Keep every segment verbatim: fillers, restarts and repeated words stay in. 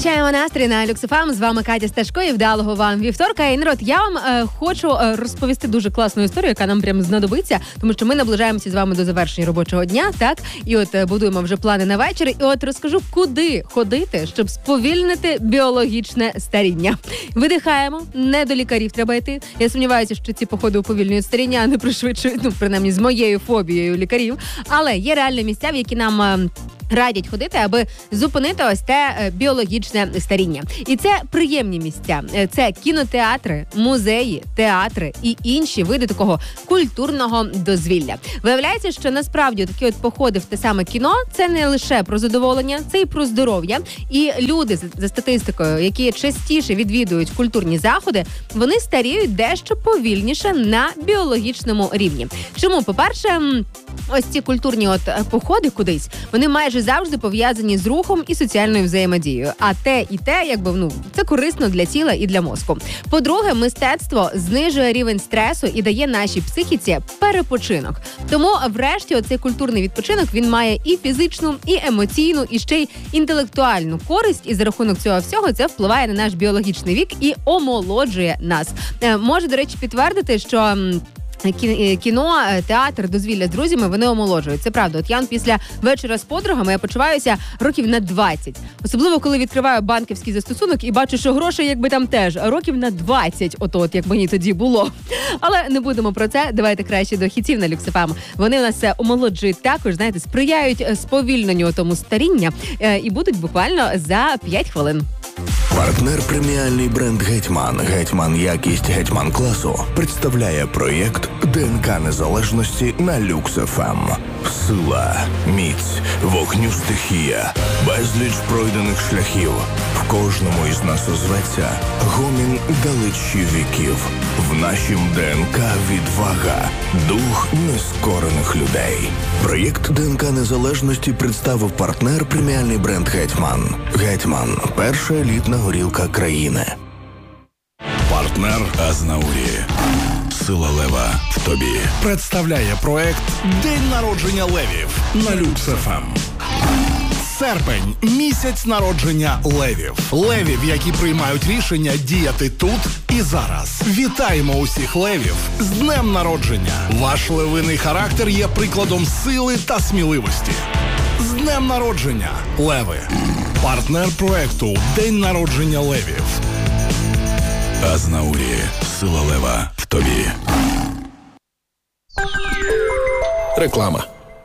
Качаємо настрій на Люкс еф ем. З вами Катя Сташко і вдалого вам вівторка. І, народ, я вам е, хочу е, розповісти дуже класну історію, яка нам прям знадобиться, тому що ми наближаємося з вами до завершення робочого дня, так? І от е, будуємо вже плани на вечір. І от розкажу, куди ходити, щоб сповільнити біологічне старіння. Видихаємо, не до лікарів треба йти. Я сумніваюся, що ці походи уповільнюють старіння, не пришвидшують, ну, принаймні, з моєю фобією лікарів. Але є реальні місця, в які нам... Е, радять ходити, аби зупинити ось те біологічне старіння. І це приємні місця. Це кінотеатри, музеї, театри і інші види такого культурного дозвілля. Виявляється, що насправді такі от походи в те саме кіно – це не лише про задоволення, це і про здоров'я. І люди, за статистикою, які частіше відвідують культурні заходи, вони старіють дещо повільніше на біологічному рівні. Чому? По-перше, ось ці культурні от походи кудись, вони майже завжди пов'язані з рухом і соціальною взаємодією. А те і те, якби, ну, це корисно для тіла і для мозку. По-друге, мистецтво знижує рівень стресу і дає нашій психіці перепочинок. Тому, врешті, оцей культурний відпочинок, він має і фізичну, і емоційну, і ще й інтелектуальну користь. І за рахунок цього всього це впливає на наш біологічний вік і омолоджує нас. Можу, до речі, підтвердити, що... Кіно, театр, дозвілля з друзями, вони омолоджують. Це правда. От я після вечора з подругами я почуваюся років на двадцять. Особливо, коли відкриваю банківський застосунок і бачу, що грошей якби там теж років на двадцять, от-от, як мені тоді було. Але не будемо про це. Давайте краще до хітів на Люкс еф ем. Вони у нас омолоджують також, знаєте, сприяють сповільненню тому старіння і будуть буквально за п'ять хвилин. Партнер преміальний бренд «Гетьман». «Гетьман» якість «Гетьман» класу представляє проєкт ДНК незалежності на Люкс еф ем. Сила, міць, вогню стихія, безліч пройдених шляхів. В кожному із нас озветься гомін далечі віків. В нашім ДНК відвага, дух нескорених людей. Проєкт ДНК незалежності представив партнер преміальний бренд «Гетьман». «Гетьман» – перша елітна горілка країни. Партнер Азнаурі. Сила лева в тобі. Представляє проект «День народження левів» на Люкс еф ем. Серпень – місяць народження левів. Левів, які приймають рішення діяти тут і зараз. Вітаємо усіх левів з днем народження. Ваш левиний характер є прикладом сили та сміливості. З днем народження, леви. Партнер проекту «День народження левів». Азнаурі. Сила лева в тобі. Реклама.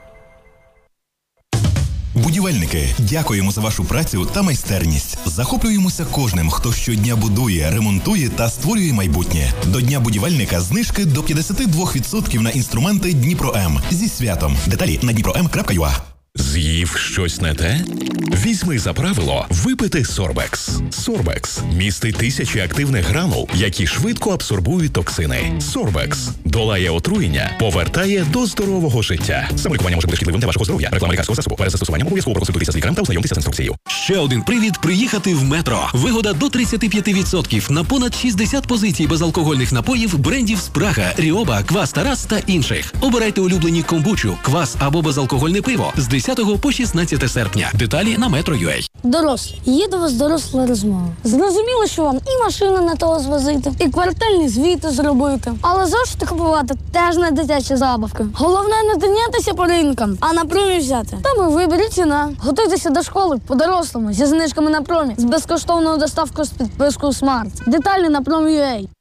Будівельники, дякуємо за вашу працю та майстерність. Захоплюємося кожним, хто щодня будує, ремонтує та створює майбутнє. До Дня будівельника знижки до п'ятдесят два відсотки на інструменти Дніпро-М. Зі святом. Деталі на дніпром крапка ю а. З'їв щось не те? Візьми за правило випити Сорбекс. Сорбекс містить тисячі активних гранул, які швидко абсорбують токсини. Сорбекс долає отруєння, повертає до здорового життя. Самолікування може бути шкідливим для вашого здоров'я. Реклама лікарського засобу. Перед застосуванням обов'язково проконсультуйтеся з лікарем та ознайомтеся з інструкцією. Ще один привід приїхати в Метро. Вигода до тридцять п'ять відсотків на понад шістдесят позицій безалкогольних напоїв брендів Спрага, Ріоба, Квас Тарас та інших. Обирайте улюблені комбучу, квас або безалкогольне пиво з десятого по шістнадцяте серпня. Деталі на метро крапка ю а. Дорослі, їду вас доросла розмова. Зрозуміло, що вам і машину не того звозити, і квартальні звіти зробити. Але зошити купувати теж не дитячі забавки. Головне не тинятися по ринкам, а на промі взяти. Там і вибір, і ціна. Готуйтеся до школи по-дорослому, зі знижками на промі, з безкоштовною доставкою з підпискою «Смарт». Деталі на пром крапка ю а.